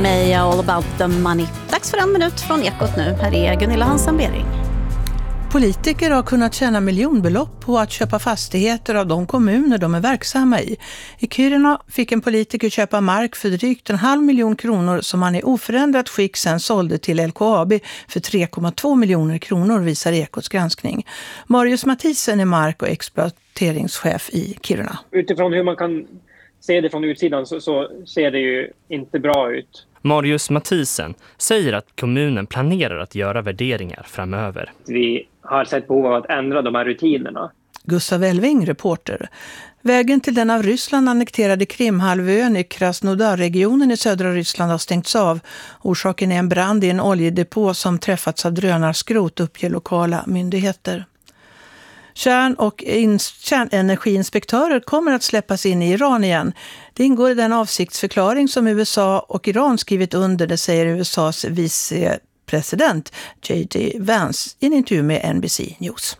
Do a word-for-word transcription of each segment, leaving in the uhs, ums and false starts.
mig, All about the money. Dags för en minut från Ekot nu. Här är Gunilla Hansen-Bering. Politiker har kunnat tjäna miljonbelopp på att köpa fastigheter av de kommuner de är verksamma i. I Kiruna fick en politiker köpa mark för drygt en halv miljon kronor som han i oförändrat skick sen sålde till L K A B för tre komma två miljoner kronor, visar Ekots granskning. Marius Mathisen är mark- och exploateringschef i Kiruna. Utifrån hur man kan se det från utsidan så, så ser det ju inte bra ut. Marius Mathisen säger att kommunen planerar att göra värderingar framöver. Vi har sett behov av att ändra de här rutinerna. Gustav Elving, reporter. Vägen till den av Ryssland annekterade Krimhalvön i Krasnodar-regionen i södra Ryssland har stängts av. Orsaken är en brand i en oljedepå som träffats av drönarskrot, uppger lokala myndigheter. Kärn- och in- kärnenergiinspektörer kommer att släppas in i Iran igen. Det ingår i den avsiktsförklaring som U S A och Iran skrivit under, det säger U S A:s vicepresident J D Vance i en intervju med N B C News.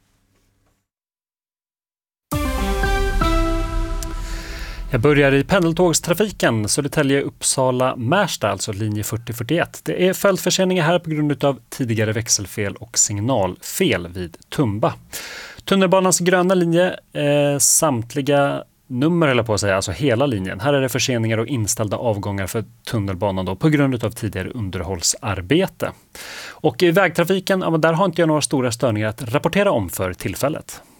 Jag börjar i pendeltågstrafiken Södertälje-Uppsala-Märsta, alltså linje fyrtio fyrtioett. Det är följdförseningar här på grund av tidigare växelfel och signalfel vid Tumba. Tunnelbanans gröna linje, eh, samtliga nummer eller på att säga, alltså hela linjen. Här är det förseningar och inställda avgångar för tunnelbanan då, på grund av tidigare underhållsarbete. Och i vägtrafiken, ja, där har inte jag några stora störningar att rapportera om för tillfället.